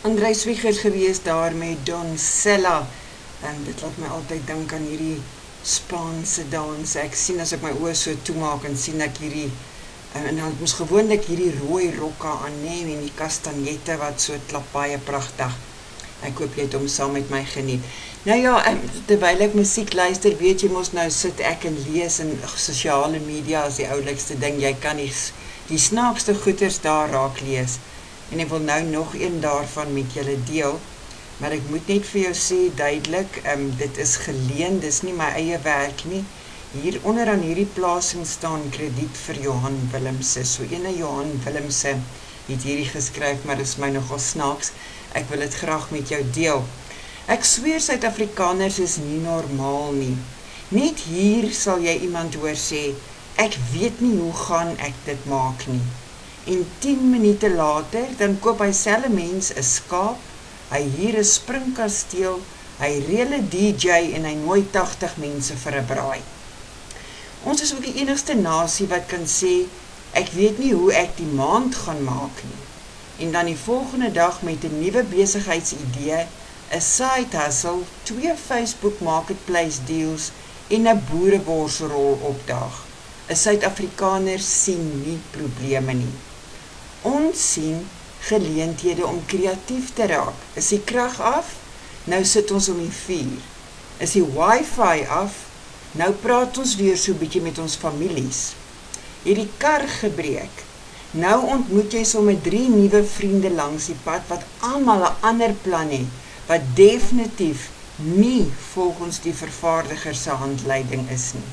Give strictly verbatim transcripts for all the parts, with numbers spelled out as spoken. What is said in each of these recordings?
André Swigert gewees daar met Don Sella. En dit laat my altyd dink aan hierdie Spaanse dans. Ek sien as ek my oë so toemaak en sien ek hierdie en dan moes gewoonlik hierdie rooi rokke aan neem en die kastanjette wat so klap baie pragtig. Ek hoop jy het hom saam met my geniet. Nou ja, terwyl ek musiek luister, weet jy mos nou sit ek en lees en sosiale media is die oulikste ding. Jy kan die, die snaakste goeters daar raak lees. En ek wil nou nog een daarvan met julle deel. Maar ek moet net vir jou sê duidelik, um, dit is geleen, dis nie my eie werk nie. Hier onder aan hierdie plasing staan krediet vir Johan Willemse. So ene Johan Willemse het hierdie geskryf, maar dit is my nogal snaaks. Ek wil dit graag met jou deel. Ek sweer Suid-Afrikaners is nie normaal nie. Net hier sal jy iemand hoor sê, ek weet nie hoe gaan ek dit maak nie. En tien minute later, dan koop hy selfe mens 'n skaap, hy huur 'n springkasteel, hy reël 'n D J en hy nooi tagtig mense vir 'n braai. Ons is ook die enigste nasie wat kan sê, ek weet nie hoe ek die maand gaan maak nie. En dan die volgende dag met 'n nuwe besigheidsidee, 'n side hustle, twee Facebook Marketplace deals en 'n boereborsrol opdaag. 'n Suid-Afrikaner sien nie probleme nie. Ons sien geleenthede om kreatief te raak. Is die krag af? Nou sit ons om die vuur. Is die wifi af? Nou praat ons weer so bietjie met ons families. Hierdie kar gebreek. Nou ontmoet jy sommer drie nuwe vriende langs die pad wat almal 'n ander plan het, wat definitief nie volgens die vervaardiger se handleiding is nie.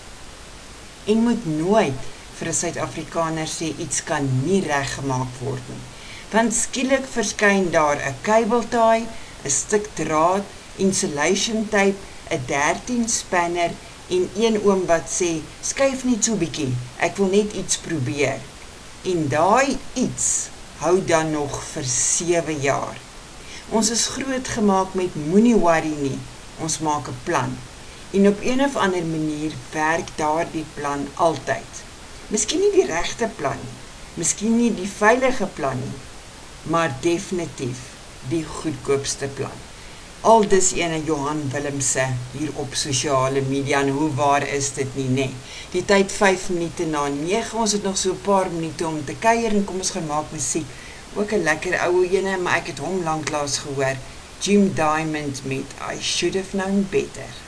En moet nooit vir 'n Suid-Afrikaner sê iets kan nie reggemaak word nie. Want skielik verskyn daar 'n kabeltaai, 'n stuk draad, insulation tape, 'n dertien spanner en een oom wat sê, skuif net so bietjie, ek wil net iets probeer. En daai iets hou dan nog vir sewe jaar. Ons is groot gemaak met moenie worry nie, ons maak 'n plan. En op een of ander manier werk daardie plan altyd. Miskien nie die regte plan nie, miskien nie die veilige plan nie, maar definitief die goedkoopste plan. Aldus ene Johan Willemse hier op sosiale media, en hoe waar is dit nie, nee. Die tyd vyf minute na nege, ons het nog so 'n paar minute om te kuier en kom ons gaan maak musiek. Ook 'n lekker oue ene, maar ek het hom lanklaas gehoor. Jim Diamond met I Should Have Known Better.